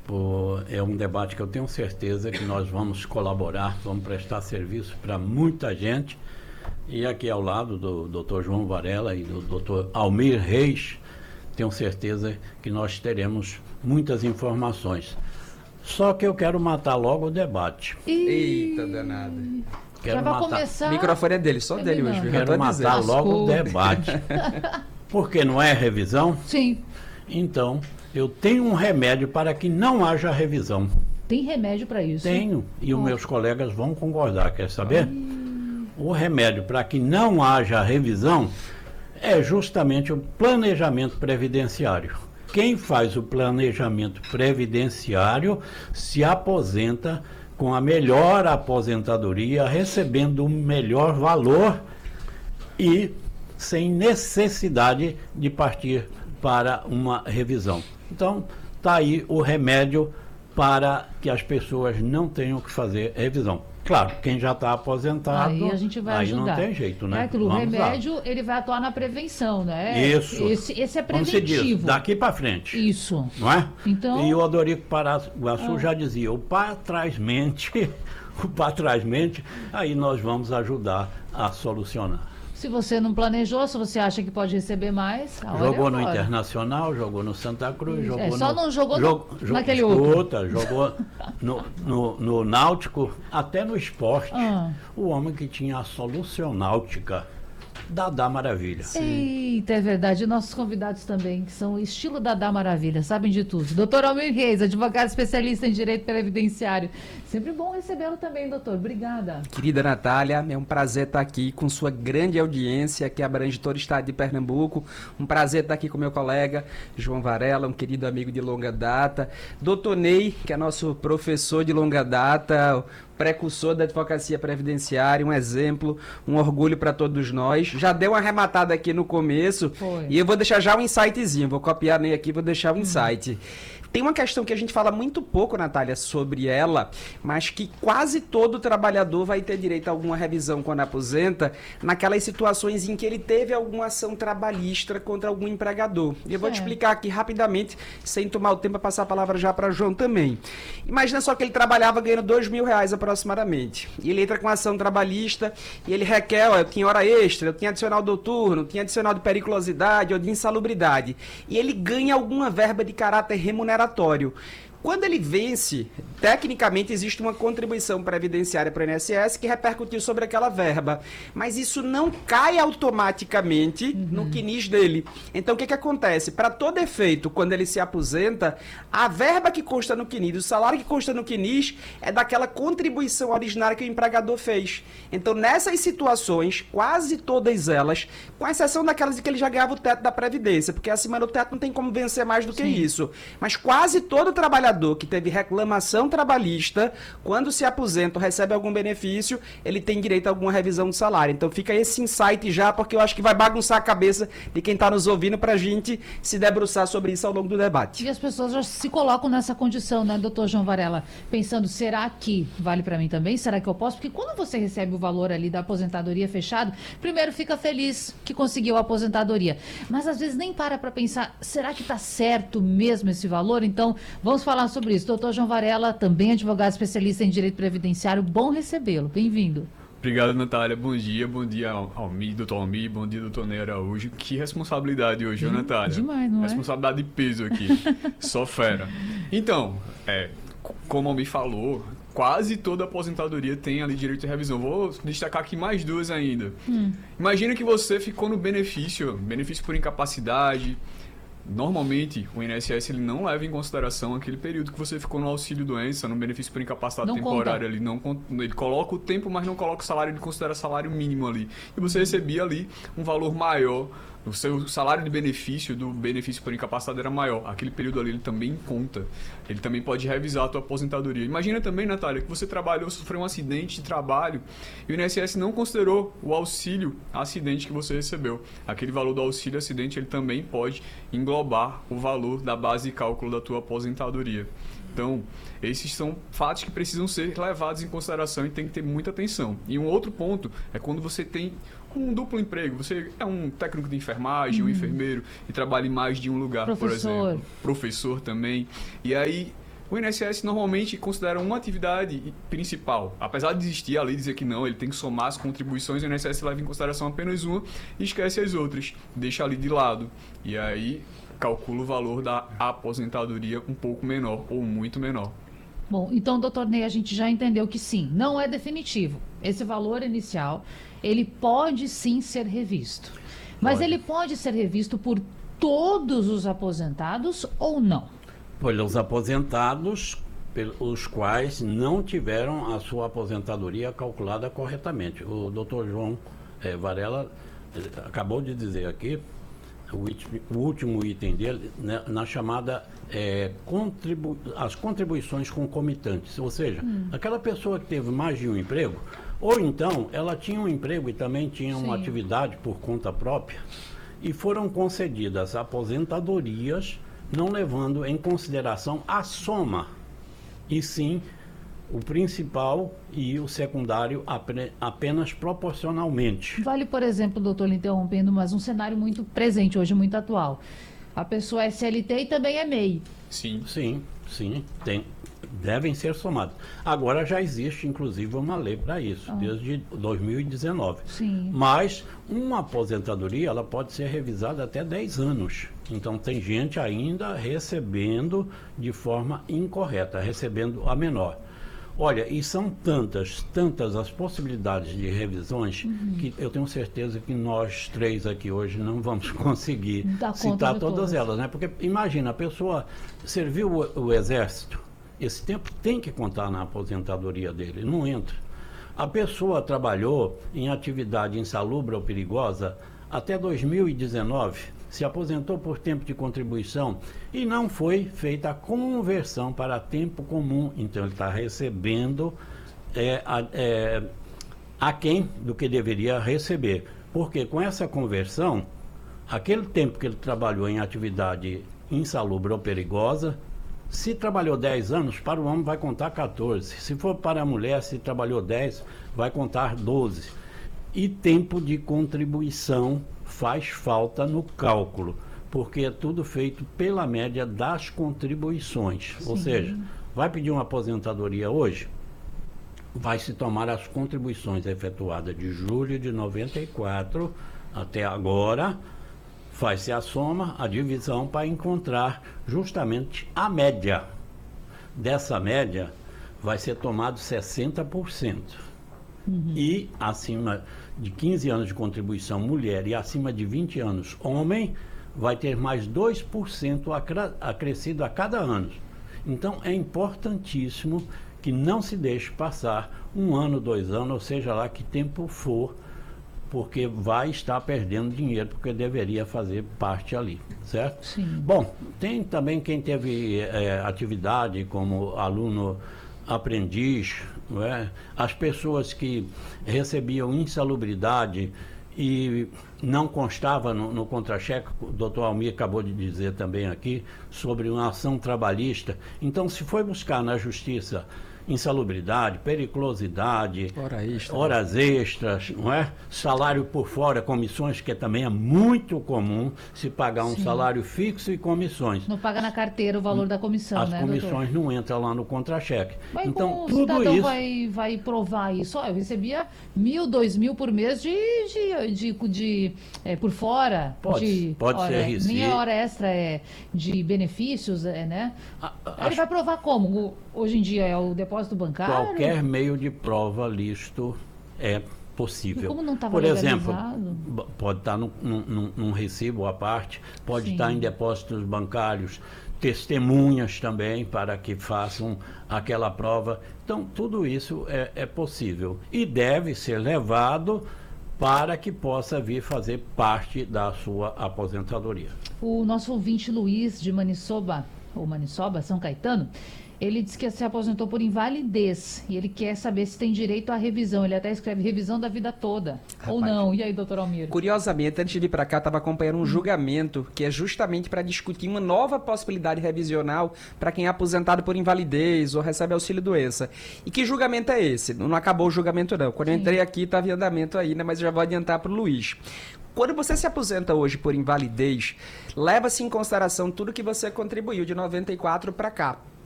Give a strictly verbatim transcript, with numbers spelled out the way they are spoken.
Por, é um debate que eu tenho certeza que nós vamos colaborar, vamos prestar serviço para muita gente. E aqui ao lado do doutor João Varela e do doutor Almir Reis, tenho certeza que nós teremos muitas informações. Só que eu quero matar logo o debate. Eita, danada. Quero Já vai matar. começar. O microfone é dele, só dele hoje. viu? Já tô Quero matar dizendo. logo o Lascou. debate. Porque não é revisão? Sim. Então, eu tenho um remédio para que não haja revisão. Tem remédio para isso? Tenho, e os Oh. meus colegas vão concordar, quer saber? O remédio para que não haja revisão é justamente o planejamento previdenciário. Quem faz o planejamento previdenciário se aposenta com a melhor aposentadoria, recebendo o melhor valor e sem necessidade de partir para uma revisão. Então, está aí o remédio para que as pessoas não tenham que fazer revisão. Claro, quem já está aposentado, Aí a gente vai aí ajudar. não tem jeito, né? É aquilo, o Vamos lá. remédio, ele vai atuar na prevenção, né? Isso. Esse, esse é Como se diz, preventivo. daqui para frente. Isso. Não é? Então- E o Odorico Paraguaçu Ah. já dizia, o para trás mente, o para trás mente, aí nós vamos ajudar a solucionar. Se você não planejou, se você acha que pode receber mais, a hora Jogou é no agora. Internacional, jogou no Santa Cruz, jogou É, só no... não jogou jo- no- jo- naquele outro. escuta, jogou no, no, no Náutico, até no esporte. Ah. O homem que tinha a solucionáutica, Dadá Maravilha. Eita, é verdade. E nossos convidados também, que são estilo Dadá Maravilha, sabem de tudo. Doutor Almir Reis, advogado especialista em direito previdenciário. Sempre bom recebê-lo também, doutor. Obrigada. Querida Natália, é um prazer estar aqui com sua grande audiência que abrange todo o estado de Pernambuco. Um prazer estar aqui com meu colega João Varela, um querido amigo de longa data. Doutor Ney, que é nosso professor de longa data, precursor da advocacia previdenciária, um exemplo, um orgulho para todos nós. Já deu uma arrematada aqui no começo. Foi. E eu vou deixar já um insightzinho, vou copiar Ney aqui, vou deixar um insight. Tem uma questão que a gente fala muito pouco, Natália, sobre ela, mas que quase todo trabalhador vai ter direito a alguma revisão quando aposenta, naquelas situações em que ele teve alguma ação trabalhista contra algum empregador. E eu vou te Certo. explicar aqui rapidamente, sem tomar o tempo, para passar a palavra já para João também. Imagina só que ele trabalhava ganhando dois mil reais aproximadamente. E ele entra com ação trabalhista e ele requer, ó, eu tinha hora extra, eu tinha adicional noturno, tinha adicional de periculosidade ou de insalubridade. E ele ganha alguma verba de caráter remuneratório. Quando ele vence, tecnicamente existe uma contribuição previdenciária para o I N S S que repercutiu sobre aquela verba, mas isso não cai automaticamente no Q N I S dele. Então o que que acontece? Para todo efeito, quando ele se aposenta, a verba que consta no Q N I S, o salário que consta no Q N I S é daquela contribuição originária que o empregador fez. Então nessas situações, quase todas elas, com exceção daquelas em que ele já ganhava o teto da Previdência, porque acima do teto não tem como vencer mais do que Sim. isso. Mas quase todo trabalhador que teve reclamação trabalhista, quando se aposenta ou recebe algum benefício, ele tem direito a alguma revisão do salário. Então fica esse insight já, porque eu acho que vai bagunçar a cabeça de quem está nos ouvindo para a gente se debruçar sobre isso ao longo do debate. E as pessoas já se colocam nessa condição, né, doutor João Varela? Pensando, será que vale para mim também? Será que eu posso? Porque quando você recebe o valor ali da aposentadoria fechado, primeiro fica feliz que conseguiu a aposentadoria. Mas às vezes nem para para pensar, será que está certo mesmo esse valor? Então, vamos falar sobre isso. Doutor João Varela, também advogado especialista em direito previdenciário, bom recebê-lo. Bem-vindo. Obrigado, Natália. Bom dia, bom dia ao Almir, doutor Almir, bom dia, doutor Ney Araújo. Que responsabilidade hoje, viu, Natália? Demais, não é? Responsabilidade de peso aqui. Só fera. Então, é, c- como o Almir falou, quase toda aposentadoria tem ali direito de revisão. Vou destacar aqui mais duas ainda. Hum. Imagina que você ficou no benefício, benefício por incapacidade. Normalmente, o I N S S ele não leva em consideração aquele período que você ficou no auxílio-doença, no benefício por incapacidade Não temporária. conta. Ele, não, con- ele coloca o tempo, mas não coloca o salário, ele considera salário mínimo ali. E você recebia ali um valor maior. O seu salário de benefício do benefício por incapacidade era maior. Aquele período ali ele também conta. Ele também pode revisar a tua aposentadoria. Imagina também, Natália, que você trabalhou, sofreu um acidente de trabalho e o I N S S não considerou o auxílio acidente que você recebeu. Aquele valor do auxílio acidente ele também pode englobar o valor da base de cálculo da tua aposentadoria. Então, esses são fatos que precisam ser levados em consideração e tem que ter muita atenção. E um outro ponto é quando você tem um duplo emprego. Você é um técnico de enfermagem, um enfermeiro e trabalha em mais de um lugar, por Professor. exemplo. Professor também. E aí O I N S S normalmente considera uma atividade principal. Apesar de existir a lei dizer que não, ele tem que somar as contribuições, o I N S S leva em consideração apenas uma e esquece as outras, deixa ali de lado. E aí calcula o valor da aposentadoria um pouco menor ou muito menor. Bom, então, doutor Ney, a gente já entendeu que sim, não é definitivo. Esse valor inicial, ele pode sim ser revisto. Mas Pode. ele pode ser revisto por todos os aposentados ou não? Pelos aposentados, os quais não tiveram a sua aposentadoria calculada corretamente. O doutor João eh, Varela eh, acabou de dizer aqui, o, it- o último item dele, né, na chamada eh, contribu- as contribuições concomitantes. Ou seja, aquela pessoa que teve mais de um emprego, ou então ela tinha um emprego e também tinha uma Sim. atividade por conta própria, e foram concedidas aposentadorias não levando em consideração a soma, e sim o principal e o secundário apre- apenas proporcionalmente. Vale, por exemplo, doutor, lhe interrompendo, mas um cenário muito presente hoje, muito atual. A pessoa é C L T e também é M E I. Sim. Sim, sim, tem, devem ser somados. Agora já existe, inclusive, uma lei para isso, desde dois mil e dezenove. Sim. Mas uma aposentadoria, ela pode ser revisada até dez anos. Então tem gente ainda recebendo de forma incorreta, recebendo a menor. Olha, e são tantas, tantas as possibilidades de revisões que eu tenho certeza que nós três aqui hoje não vamos conseguir Dá conta citar de todas todas. elas, né? Porque imagina, a pessoa serviu o, o exército, esse tempo tem que contar na aposentadoria dele, não entra. A pessoa trabalhou em atividade insalubre ou perigosa até dois mil e dezenove, se aposentou por tempo de contribuição e não foi feita a conversão para tempo comum. Então ele está recebendo é, a, é, aquém do que deveria receber. Porque com essa conversão, aquele tempo que ele trabalhou em atividade insalubre ou perigosa, se trabalhou dez anos, para o homem vai contar quatorze. Se for para a mulher, se trabalhou dez, vai contar doze. E tempo de contribuição faz falta no cálculo, porque é tudo feito pela média das contribuições. Ou Sim. seja, vai pedir uma aposentadoria hoje, vai se tomar as contribuições efetuadas de julho de noventa e quatro até agora, faz-se a soma, a divisão para encontrar justamente a média. Dessa média vai ser tomado sessenta por cento. E acima de quinze anos de contribuição mulher e acima de vinte anos homem, vai ter mais dois por cento acra- acrescido a cada ano. Então é importantíssimo que não se deixe passar um ano, dois anos, ou seja lá que tempo for, porque vai estar perdendo dinheiro, porque deveria fazer parte ali, certo? Sim. Bom, tem também quem teve eh, atividade como aluno aprendiz, não é? As pessoas que recebiam insalubridade e não constava no, no contra-cheque, o doutor Almir acabou de dizer também aqui, sobre uma ação trabalhista. Então, se foi buscar na justiça insalubridade, periculosidade, Hora extra. horas extras, não é? Salário por fora, comissões, que também é muito comum se pagar um Sim. salário fixo e comissões. Não paga na carteira o valor da comissão, As né, comissões doutor? não entram lá no contra-cheque. Mas Então, como o tudo cidadão isso... vai, vai provar isso? Ó, eu recebia mil, dois mil por mês de, de, de, de, é, por fora. Pode- de pode ser recibo. Minha hora extra é de benefícios, é, né? a- a- Aí ele vai provar como? O- Hoje em dia é o depósito bancário? Qualquer meio de prova lícito é E possível. como não estava Por exemplo, legalizado? b- pode estar num, num- num recibo à parte, pode Sim. estar em depósitos bancários, testemunhas também para que façam aquela prova. Então, tudo isso é, é possível e deve ser levado para que possa vir fazer parte da sua aposentadoria. O nosso ouvinte Luiz de Maniçoba, ou Maniçoba, São Caetano, ele disse que se aposentou por invalidez e ele quer saber se tem direito à revisão. Ele até escreve revisão da vida toda, ou Rapaz. não. E aí, doutor Almir? Curiosamente, antes de vir para cá, estava acompanhando um julgamento que é justamente para discutir uma nova possibilidade revisional para quem é aposentado por invalidez ou recebe auxílio-doença. E que julgamento é esse? Não acabou o julgamento, não. Quando eu Sim. entrei aqui, estava em andamento ainda, mas eu já vou adiantar para o Luiz. Quando você se aposenta hoje por invalidez, leva-se em consideração tudo que você contribuiu de noventa e quatro para cá.